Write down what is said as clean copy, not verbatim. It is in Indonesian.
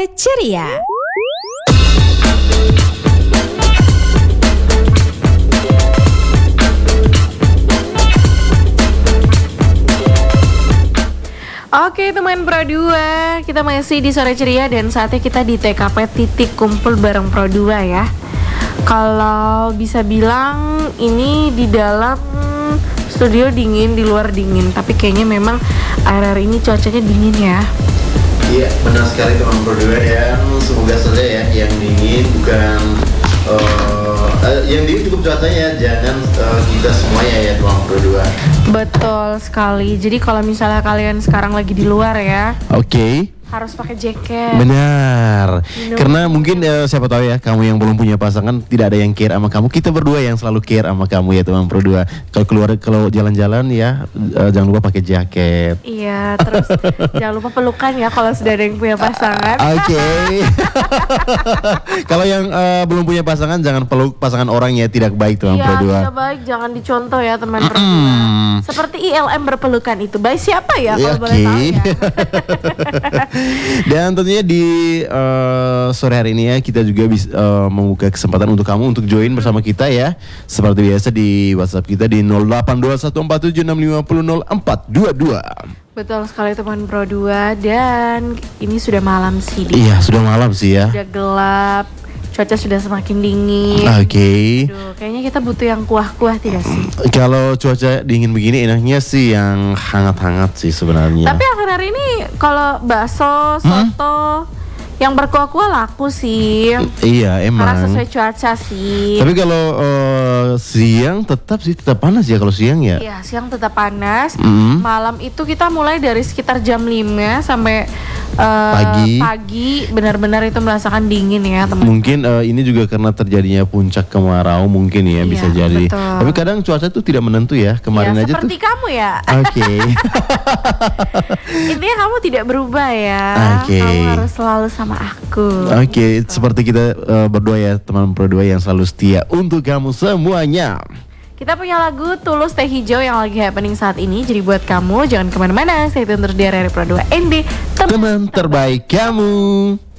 ceria. Oke teman Pro 2, kita masih di Sore Ceria dan saatnya kita di TKP titik kumpul bareng Pro 2 ya. Kalau bisa bilang ini di dalam studio dingin, di luar dingin, tapi kayaknya memang akhir-akhir ini cuacanya dingin ya. Iya, benar sekali teman Pro 2 dan semoga saja ya yang dingin bukan yang dingin cukup cuacanya, jangan kita semuanya ya teman Pro 2. Betul sekali. Jadi kalau misalnya kalian sekarang lagi di luar ya, Oke. harus pakai jaket. Benar. Karena mungkin siapa tahu ya, kamu yang belum punya pasangan tidak ada yang care sama kamu. Kita berdua yang selalu care sama kamu ya teman Pro 2. Kalau jalan-jalan ya jangan lupa pakai jaket. Iya, terus jangan lupa pelukan ya kalau sudah ada yang punya pasangan. Oke. Kalau yang belum punya pasangan jangan peluk pasangan orang ya, tidak baik teman Pro 2. Iya, tidak baik, jangan dicontoh ya teman Pro 2. Seperti ILM berpelukan itu. Baik siapa ya kalau boleh tahu ya. Dan tentunya di sore hari ini ya kita juga bisa membuka kesempatan untuk kamu untuk join bersama kita ya. Seperti biasa di WhatsApp kita di 082147650422. Betul sekali teman Pro 2. Dan ini sudah malam sih. Iya, sudah malam sih ya. Sudah gelap. Cuaca sudah semakin dingin. Oke. Aduh, kayaknya kita butuh yang kuah-kuah tidak sih? Kalau cuaca dingin begini enaknya sih yang hangat-hangat sih sebenarnya. Tapi akhir-akhir ini kalau bakso, soto yang berkuah-kuah laku sih. Iya, emang. Karena sesuai cuaca sih. Tapi kalau siang tetap panas ya kalau siang ya. Iya, siang tetap panas. Malam itu kita mulai dari sekitar jam 5 sampai pagi benar-benar itu merasakan dingin ya teman. Mungkin ini juga karena terjadinya puncak kemarau mungkin ya, bisa jadi. Betul. Tapi kadang cuaca tuh tidak menentu ya. Kemarin Ya, aja seperti tuh. kamu ya. Oke. Intinya kamu tidak berubah ya. Oke. Kamu harus selalu sama aku. Oke, seperti kita berdua ya teman Pro 2 yang selalu setia untuk kamu semuanya. Kita punya lagu Tulus Teh Hijau yang lagi happening saat ini. Jadi buat kamu jangan kemana-mana. Stay tune terus di RRI Pro 2 ND, Teman terbaik kamu.